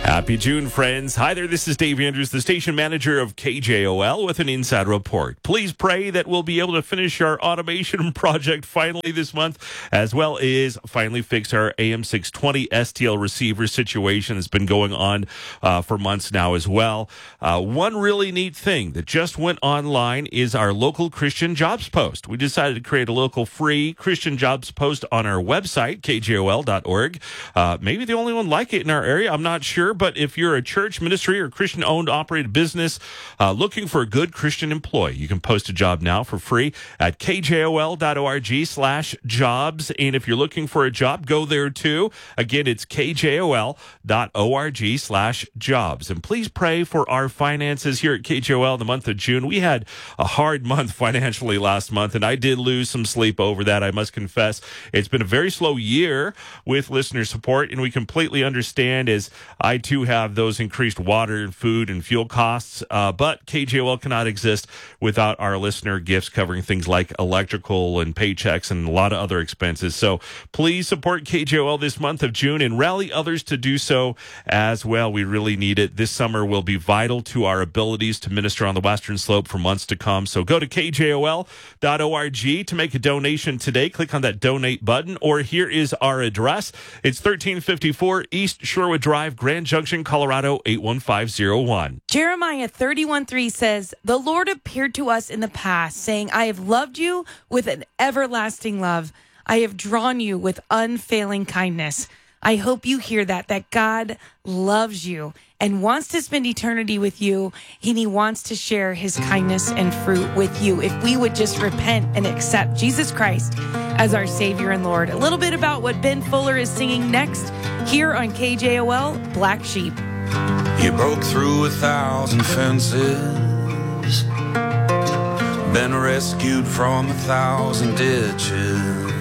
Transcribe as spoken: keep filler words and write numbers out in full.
Happy June, friends. Hi there, this is Dave Andrews, the station manager of K J O L with an inside report. Please pray that we'll be able to finish our automation project finally this month, as well as finally fix our A M six twenty S T L receiver situation that's been going on uh, for months now as well. Uh, one really neat thing that just went online is our local Christian jobs post. We decided to create a local free Christian jobs post on our website, K J O L dot org. Uh, maybe the only one like it in our area, I'm not sure. But if you're a church, ministry, or Christian-owned, operated business uh, looking for a good Christian employee, you can post a job now for free at K J O L dot org slash jobs. And if you're looking for a job, go there too. Again, it's K J O L dot org slash jobs. And please pray for our finances here at K J O L in the month of June. We had a hard month financially last month, and I did lose some sleep over that, I must confess. It's been a very slow year with listener support, and we completely understand as I too have those increased water and food and fuel costs, uh, but K J O L cannot exist without our listener gifts covering things like electrical and paychecks and a lot of other expenses. So please support K J O L this month of June and rally others to do so as well. We really need it. This summer will be vital to our abilities to minister on the Western Slope for months to come. So go to K J O L dot org to make a donation today. Click on that donate button, or here is our address. It's thirteen fifty-four East Sherwood Drive, Grand Junction, Colorado, eight one five zero one. Jeremiah thirty-one three says, "The Lord appeared to us in the past, saying, I have loved you with an everlasting love. I have drawn you with unfailing kindness." I hope you hear that, that God loves you and wants to spend eternity with you, and he wants to share his kindness and fruit with you if we would just repent and accept Jesus Christ as our Savior and Lord. A little bit about what Ben Fuller is singing next here on K J O L, Black Sheep. You broke through a thousand fences, been rescued from a thousand ditches.